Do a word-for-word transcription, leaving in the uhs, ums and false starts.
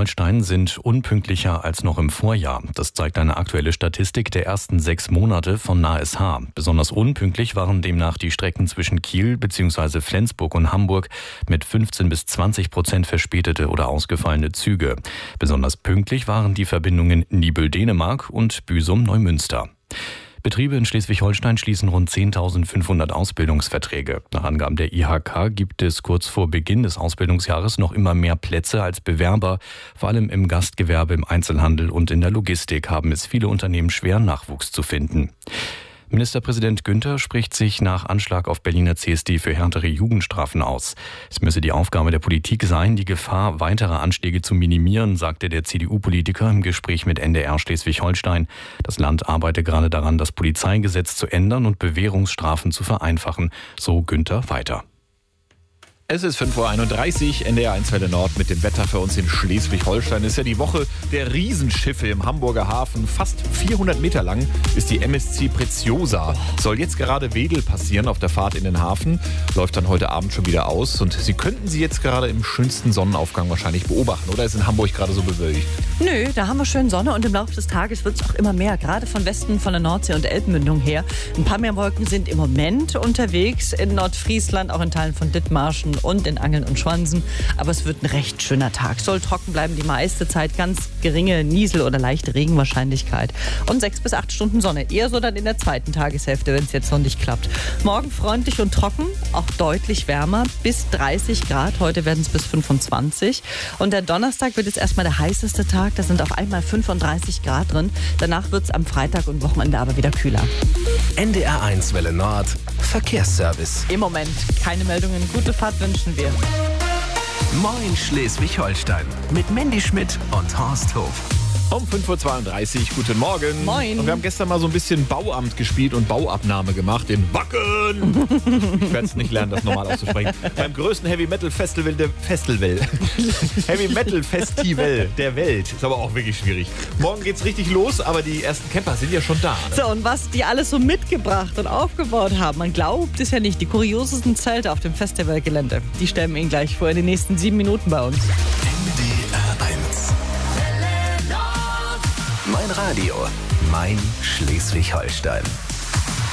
Schleswig-Holstein sind unpünktlicher als noch im Vorjahr. Das zeigt eine aktuelle Statistik der ersten sechs Monate von N A S H. Besonders unpünktlich waren demnach die Strecken zwischen Kiel bzw. Flensburg und Hamburg mit fünfzehn bis zwanzig Prozent verspätete oder ausgefallene Züge. Besonders pünktlich waren die Verbindungen Nibel-Dänemark und Büsum-Neumünster. Betriebe in Schleswig-Holstein schließen rund zehntausendfünfhundert Ausbildungsverträge. Nach Angaben der I H K gibt es kurz vor Beginn des Ausbildungsjahres noch immer mehr Plätze als Bewerber. Vor allem im Gastgewerbe, im Einzelhandel und in der Logistik haben es viele Unternehmen schwer, Nachwuchs zu finden. Ministerpräsident Günther spricht sich nach Anschlag auf Berliner C S D für härtere Jugendstrafen aus. Es müsse die Aufgabe der Politik sein, die Gefahr weiterer Anschläge zu minimieren, sagte der C D U-Politiker im Gespräch mit N D R Schleswig-Holstein. Das Land arbeite gerade daran, das Polizeigesetz zu ändern und Bewährungsstrafen zu vereinfachen, so Günther weiter. Es ist fünf Uhr einunddreißig, N D R eins Welle Nord mit dem Wetter für uns in Schleswig-Holstein. Es ist ja die Woche der Riesenschiffe im Hamburger Hafen. Fast vierhundert Meter lang ist die M S C Preziosa. Soll jetzt gerade Wedel passieren auf der Fahrt in den Hafen. Läuft dann heute Abend schon wieder aus. Und Sie könnten sie jetzt gerade im schönsten Sonnenaufgang wahrscheinlich beobachten. Oder ist in Hamburg gerade so bewölkt? Nö, da haben wir schön Sonne und im Laufe des Tages wird es auch immer mehr. Gerade von Westen, von der Nordsee und Elbmündung her. Ein paar mehr Wolken sind im Moment unterwegs in Nordfriesland, auch in Teilen von Dithmarschen und in Angeln und Schwansen. Aber es wird ein recht schöner Tag. Soll trocken bleiben die meiste Zeit. Ganz geringe Niesel- oder leichte Regenwahrscheinlichkeit. Und sechs bis acht Stunden Sonne. Eher so dann in der zweiten Tageshälfte, wenn es jetzt noch nicht klappt. Morgen freundlich und trocken, auch deutlich wärmer. Bis dreißig Grad. Heute werden es bis fünfundzwanzig. Und der Donnerstag wird jetzt erstmal der heißeste Tag. Da sind auf einmal fünfunddreißig Grad drin. Danach wird es am Freitag und Wochenende aber wieder kühler. N D R eins Welle Nord. Verkehrsservice. Im Moment keine Meldungen. Gute Fahrt wünschen wir. Moin Schleswig-Holstein. Mit Mandy Schmidt und Horst Hof. Um fünf Uhr zweiunddreißig, guten Morgen. Moin. Und wir haben gestern mal so ein bisschen Bauamt gespielt und Bauabnahme gemacht in Wacken. Ich werde es nicht lernen, das normal auszusprechen. Beim größten Heavy Metal Festival der Festival. Heavy Metal Festival der Welt. Ist aber auch wirklich schwierig. Morgen geht's richtig los, aber die ersten Camper sind ja schon da. Ne? So, und was die alles so mitgebracht und aufgebaut haben, man glaubt es ja nicht. Die kuriosesten Zelte auf dem Festivalgelände, die stellen wir Ihnen gleich vor in den nächsten sieben Minuten bei uns. N D R eins. Mein Radio, mein Schleswig-Holstein.